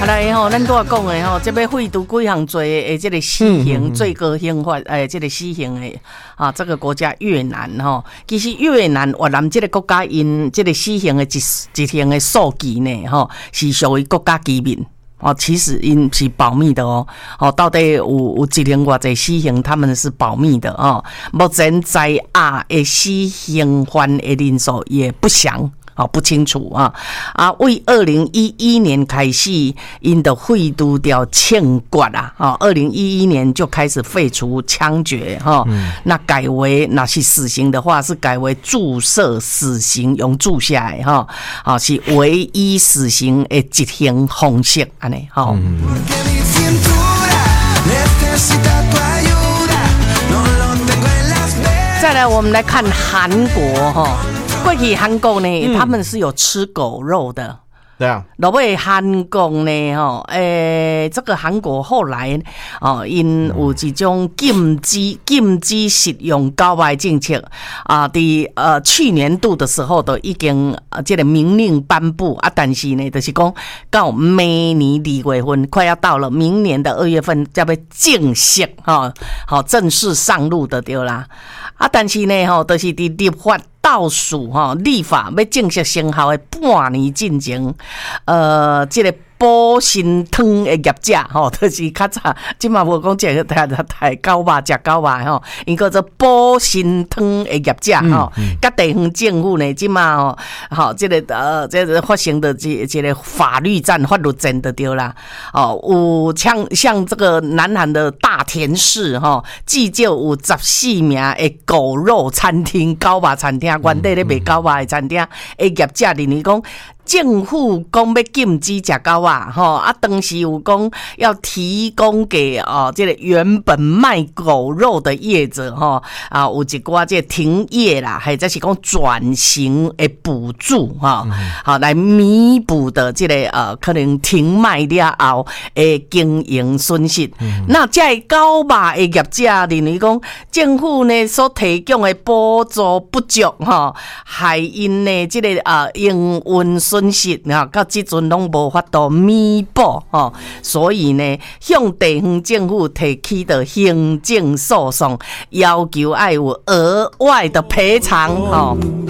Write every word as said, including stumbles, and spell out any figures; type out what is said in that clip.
来吼，咱拄仔讲的吼，这要废除几项罪的这个死刑最高刑罚，诶，这个死刑的啊，这个国家越南吼，其实越南越南这个国家因这个死刑的一一项的数据呢，吼是属于国家机密。哦，其实因是保密的哦。哦，到底有有一年偌济死刑，他们是保密的哦。目前在押的死刑犯的人数也不详。哦，不清楚啊啊！为二零一一年开始，因的废除掉枪决啊！啊，二零一一年就开始废除枪决哈、嗯，那改为那是死刑的话，是改为注射死刑，用注下来哈，啊是唯一死刑的执行方式安尼哈。再来，我们来看韩国哈。过去韩国呢、嗯，他们是有吃狗肉的。 对啊， 落尾韩国呢，吼，诶，这个韩国后来哦，因有一种禁止禁止食用狗肉政策啊，伫呃去年度的时候都已经呃这个明令颁布啊，但是呢，就是讲到明年二月份，快要到了明年的二月份，才要正式哈，好正式上路的对啦。啊，但是呢，吼，就是伫立法倒数吼，立法要正式生效的半年进前，呃，这个保心汤的业者吼，就是较早，即嘛无讲这个台台狗肉食狗肉吼，因叫做保心汤的业者吼，甲地方政府呢，即嘛吼，吼，这个呃，这个发生的这这个法律战、法律战就对啦。哦，有像像这个南韩的大田市吼，至少有十四名的狗肉餐厅、狗肉餐厅，原底咧卖狗肉的餐厅，的业者认为讲。政府讲要禁止食狗肉，吼啊，当时有讲要提供给哦，这个原本卖狗肉的业者，吼啊，有一寡这停业啦，或者是讲转型的补助，哈，好来弥补的这个呃，可能停卖了后的经营损失。嗯、那这狗肉的业者认为讲，政府呢所提供的补助不足，哈，害因呢这个呃营运损。损失啊，到即阵拢无法度弥补吼，所以呢，向地方政府提起的行政诉讼，要求要有额外的赔偿吼。